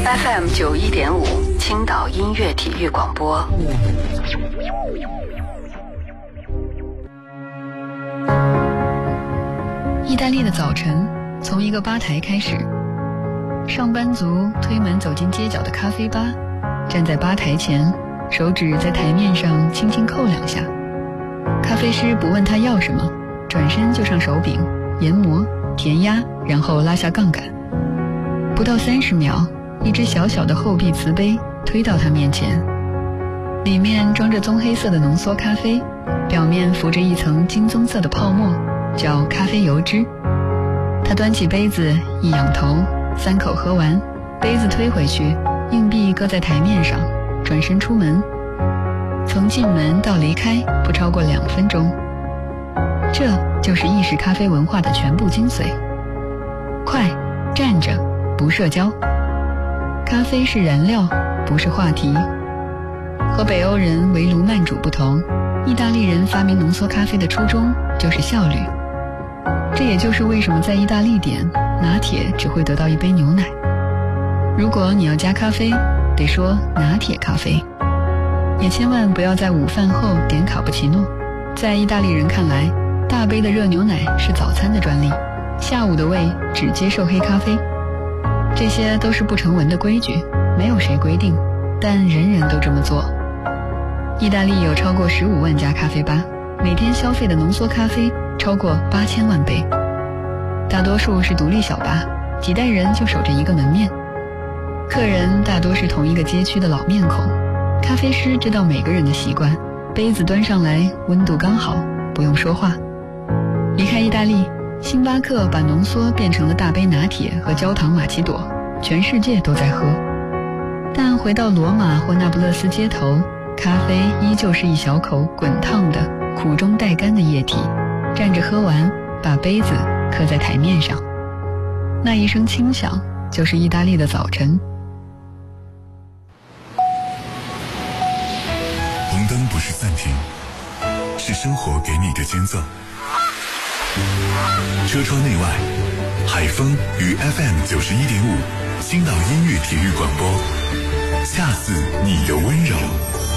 FM 91.5青岛音乐体育广播。 意大利的早晨从一个吧台开始，上班族推门走进街角的咖啡吧，站在吧台前，手指在台面上轻轻扣2下。咖啡师不问他要什么，转身就上手柄研磨填压，然后拉下杠杆。不到30秒，一只小小的厚壁瓷杯推到他面前，里面装着棕黑色的浓缩咖啡，表面浮着一层金棕色的泡沫，叫咖啡油脂。他端起杯子一仰头，3口喝完，杯子推回去，硬币搁在台面上，转身出门。从进门到离开不超过2分钟。这就是意式咖啡文化的全部精髓。快，站着，不社交。咖啡是燃料，不是话题。和北欧人围炉慢煮不同，意大利人发明浓缩咖啡的初衷就是效率。这也就是为什么在意大利点拿铁只会得到一杯牛奶。如果你要加咖啡，得说拿铁咖啡。也千万不要在午饭后点卡布奇诺。在意大利人看来，大杯的热牛奶是早餐的专利，下午的胃只接受黑咖啡。这些都是不成文的规矩，没有谁规定，但人人都这么做。意大利有超过15万家咖啡吧，每天消费的浓缩咖啡超过8000万杯。大多数是独立小吧，几代人就守着一个门面。客人大多是同一个街区的老面孔。咖啡师知道每个人的习惯，杯子端上来温度刚好，不用说话。离开意大利，星巴克把浓缩变成了大杯拿铁和焦糖玛奇朵，全世界都在喝。但回到罗马或那不勒斯街头，咖啡依旧是一小口滚烫的苦中带甘的液体，站着喝完，把杯子刻在台面上。那一声轻响就是意大利的早晨。 红灯不是暂停，是生活给你的间奏。车窗内外，海风与 FM 91.5青岛音乐体育广播，恰似你的温柔。